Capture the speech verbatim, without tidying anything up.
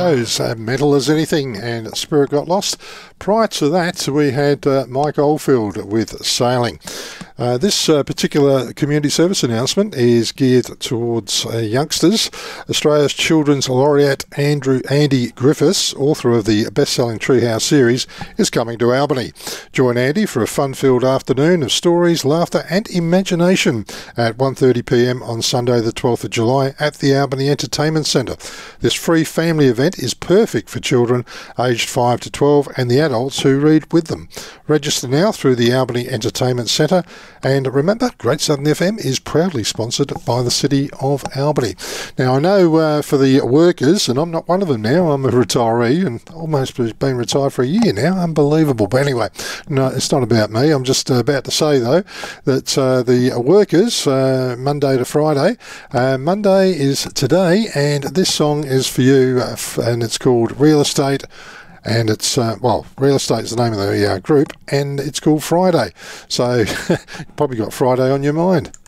goes, uh, Mental as Anything and Spirit Got Lost. Prior to that, we had uh, Mike Oldfield with Sailing. Uh, this uh, particular community service announcement is geared towards uh, youngsters. Australia's Children's Laureate Andrew Andy Griffiths, author of the best-selling Treehouse series, is coming to Albany. Join Andy for a fun-filled afternoon of stories, laughter and imagination at one thirty p m on Sunday the twelfth of July at the Albany Entertainment Centre. This free family event is perfect for children aged five to twelve and the adults who read with them. Register now through the Albany Entertainment Centre. And remember, Great Southern F M is proudly sponsored by the City of Albany. Now, I know uh, for the workers, and I'm not one of them now, I'm a retiree and almost been retired for a year now. Unbelievable. But anyway, no, it's not about me. I'm just about to say, though, that uh, the workers, uh, Monday to Friday, uh, Monday is today, and this song is for you, uh, and it's called Real Estate. And it's, uh, well, Real Estate is the name of the uh, group, and it's called Friday. So, you probably got Friday on your mind.